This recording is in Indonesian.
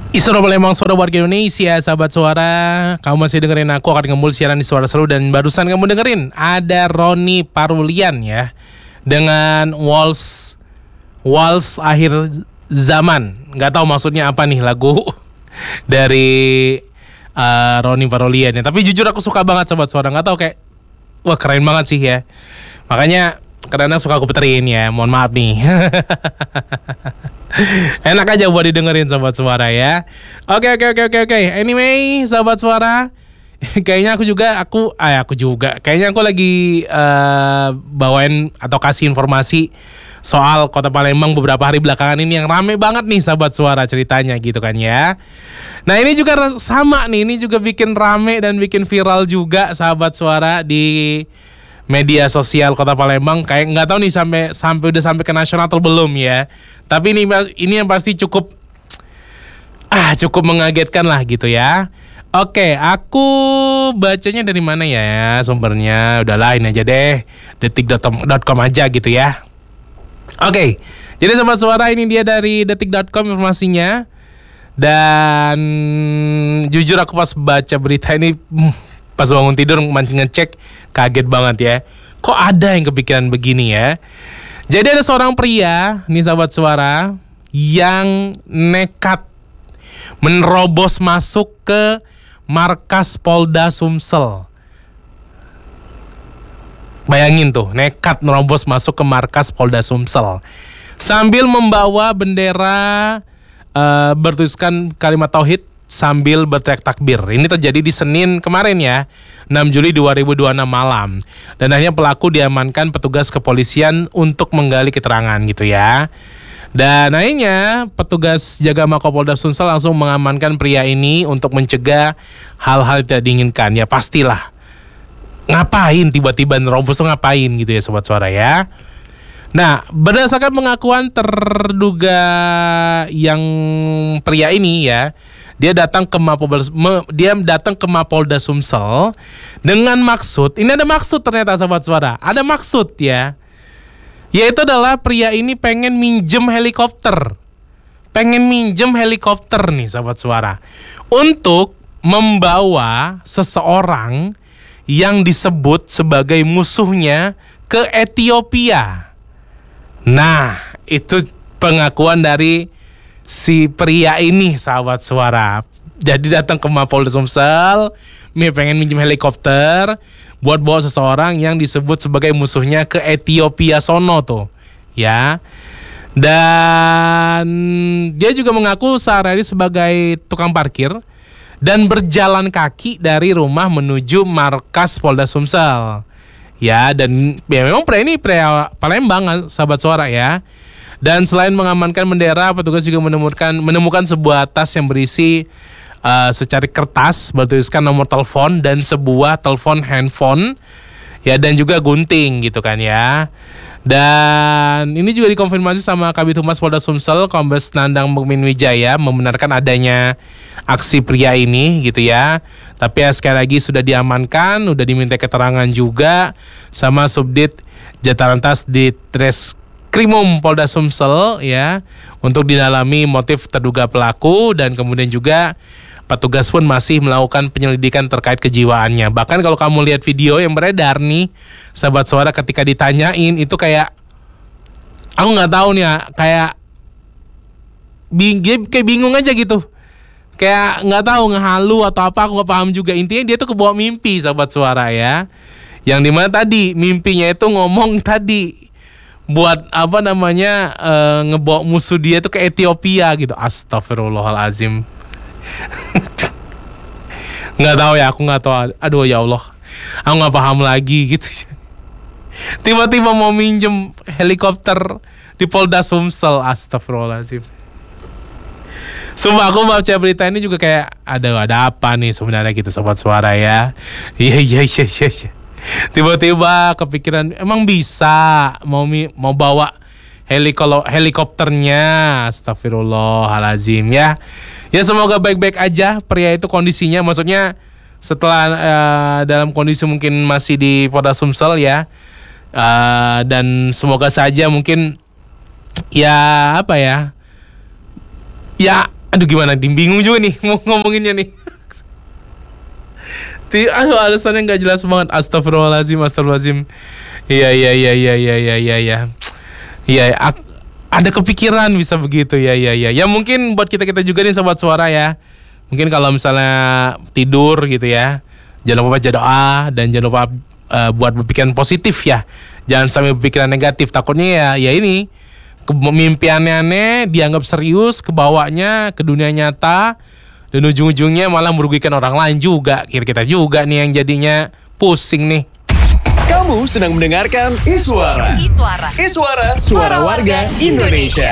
Isra Palembang, suara warga Indonesia, sahabat suara. Kamu masih dengerin aku akan ngembul siaran di Suara Seru. Dan barusan kamu dengerin ada Roni Parulian ya, dengan Waltz Akhir Zaman. Gak tahu maksudnya apa nih lagu dari Roni Parulian ya. Tapi jujur aku suka banget sahabat suara. Gak tahu, kayak wah keren banget sih ya. Makanya karena suka aku puterin ya. Mohon maaf nih. Enak aja buat didengerin sahabat suara ya. Oke. Anyway, sahabat suara, kayaknya kayaknya aku lagi bawain atau kasih informasi soal Kota Palembang beberapa hari belakangan ini yang rame banget nih sahabat suara ceritanya gitu kan ya. Nah, ini juga sama nih, ini juga bikin rame dan bikin viral juga sahabat suara di media sosial Kota Palembang. Kayak nggak tahu nih udah sampai ke nasional atau belum ya. Tapi ini yang pasti cukup mengagetkan lah gitu ya. Oke, aku bacanya dari mana ya sumbernya? Udahlah, ini aja deh, detik.com aja gitu ya. Oke, jadi sobat suara, ini dia dari detik.com informasinya. Dan jujur aku pas baca berita ini, pas bangun tidur ngecek, kaget banget ya. Kok ada yang kepikiran begini ya? Jadi ada seorang pria nih sahabat suara yang nekat menerobos masuk ke markas Polda Sumsel. Bayangin tuh, nekat menerobos masuk ke markas Polda Sumsel sambil membawa bendera bertuliskan kalimat tauhid sambil berteriak takbir. Ini terjadi di Senin kemarin ya, 6 Juli 2026 malam. Dan akhirnya pelaku diamankan petugas kepolisian untuk menggali keterangan gitu ya. Dan akhirnya petugas jaga Mapolda Sumsel langsung mengamankan pria ini untuk mencegah hal-hal tidak diinginkan. Ya pastilah, ngapain tiba-tiba nerobos, ngapain gitu ya sobat suara ya. Nah, berdasarkan pengakuan terduga yang pria ini ya, dia datang ke Mapolda Sumsel dengan maksud, ini ada maksud ternyata sahabat suara, ada maksud ya, yaitu adalah pria ini pengen minjem helikopter nih sahabat suara, untuk membawa seseorang yang disebut sebagai musuhnya ke Ethiopia. Nah, itu pengakuan dari si pria ini sahabat suara. Jadi datang ke Mapolda Sumsel, pengen minjem helikopter buat bawa seseorang yang disebut sebagai musuhnya ke Ethiopia sono tuh ya. Dan dia juga mengaku sehari-hari sebagai tukang parkir dan berjalan kaki dari rumah menuju markas Polda Sumsel ya. Dan ya memang pria Palembang sahabat suara ya. Dan selain mengamankan bendera, petugas juga menemukan sebuah tas yang berisi secari kertas bertuliskan nomor telepon dan sebuah telepon handphone ya, dan juga gunting gitu kan ya. Dan ini juga dikonfirmasi sama Kabid Humas Polda Sumsel, Kombes Nandang Mukmin Wijaya, membenarkan adanya aksi pria ini gitu ya. Tapi ya sekali lagi sudah diamankan, udah diminta keterangan juga sama Subdit Jatarantas di Krimum Polda Sumsel ya, untuk didalami motif terduga pelaku. Dan kemudian juga petugas pun masih melakukan penyelidikan terkait kejiwaannya. Bahkan kalau kamu lihat video yang beredar nih sahabat suara, ketika ditanyain itu kayak, aku nggak tahu nih ya, kayak bingung aja gitu, kayak nggak tahu ngehalu atau apa, aku nggak paham juga. Intinya dia tuh kebawa mimpi sahabat suara ya, yang dimana tadi mimpinya itu ngomong tadi buat ngebawa musuh dia tuh ke Ethiopia gitu. Astagfirullahalazim. Nggak tahu ya, aku nggak tahu. Aduh ya Allah, aku nggak paham lagi gitu. Tiba-tiba mau minjem helikopter di Polda Sumsel. Astagfirullahalazim. Sumpah aku baca berita ini juga kayak, ada apa nih sebenarnya gitu sobat suara ya. Iya. Tiba-tiba kepikiran, emang bisa mau bawa helikopternya. Astagfirullahalazim ya. Ya semoga baik-baik aja pria itu kondisinya, maksudnya setelah dalam kondisi mungkin masih di Polda Sumsel ya. Dan semoga saja mungkin ya Aduh gimana, bingung juga nih mau ngomonginnya nih. Aduh alasannya nggak jelas banget. Astagfirullahaladzim. Iya. Iya, ada kepikiran bisa begitu ya. Ya mungkin buat kita juga nih sobat suara ya. Mungkin kalau misalnya tidur gitu ya, jangan lupa baca doa dan jangan lupa buat berpikiran positif ya. Jangan sampai berpikiran negatif. Takutnya ya ini mimpiannya aneh, dianggap serius, kebawanya ke dunia nyata, dan ujung-ujungnya malah merugikan orang lain juga. Kita juga nih yang jadinya pusing nih. Kamu sedang mendengarkan Iswara. Suara warga Indonesia.